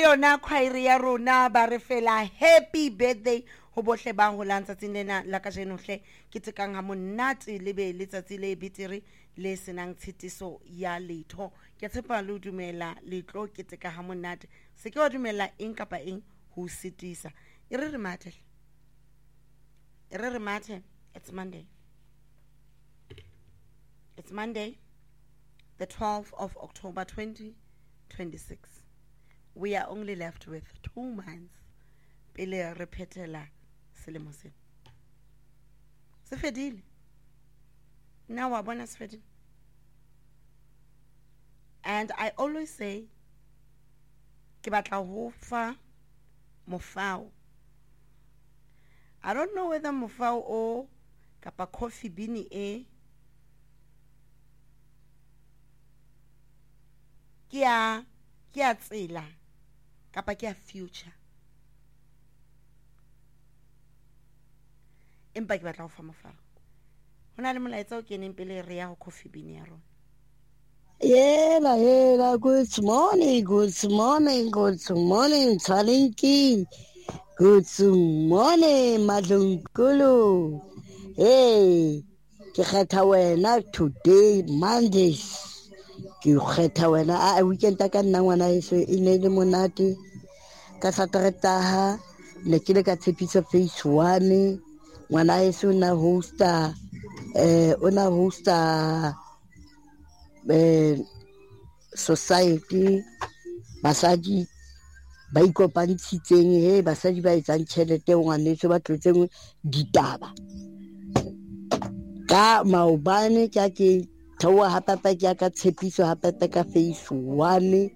yona khwairi ya rona ba re fela happy birthday ho bohle ba ho lantsa tsinena la ka jenohle ke tsekang ha monate le be letsatsi le betere le senang tshitiso ya letho ke tshepa le dumela letlo ke tseka ha monate se ke wa dumela eng kapa eng ho sitisa e re mathe it's Monday the 12th of October 2026. We are only left with 2 months pele re phethela selemo sena se fedile now wa bona se fedile. And I always say ke batla ho fa mofao. I don't know whether mofao o kapa coffee bean e ke a tsela kapa ke a future empa ke batla ho fa mofao hona le molaetsa o keneng pele re ya ho coffee bean ya rona. Yela, good morning, Tsalinki. Good morning, Madlunkulu. Hey, ke kgetha wena today, Mondays. Ke kgetha wena a weekend ka nna ngwana heso e ne le monate ka Sateretaha ne ke le ka tshepiso phase 1 ngwana heso na hosta society basadi ba ikopantshitseng he basadi ba etsang tšhelete ngwaneso ba tlotseng ditaba ka maobane ke theoha hape ke ka tshepiso hape ka phase 1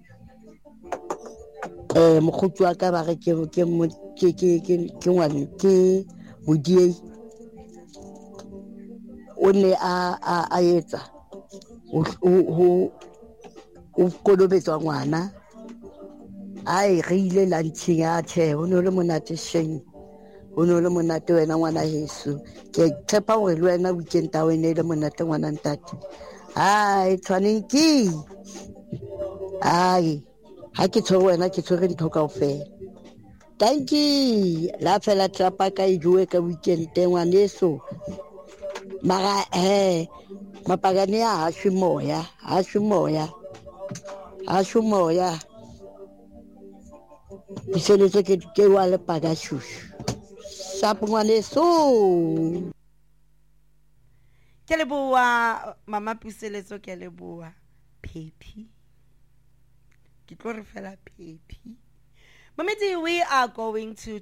mokgotsi wa ka ba re ke ngwane ke modie o ne a etsa o kolobetswa ngwana ai re ile lunching a the ho no le monate sheng ho no le monate wena ngwana heso ke tshepa hore le wena weekend a wena ile monate ngwana ntate ai Tshwaniki ai ha ke tshwere wena ke tshwere ntho kaofela. Thank you la fela trapa ka ijoe ka weekend ngwaneso mara mapagane a shwe moya Piseletso ke wa le pagashushu shapo ngwaneso Ke leboa mama Piseletso ke leboa Pepi ke tlo re fela Pepi. Mamedi, we are going to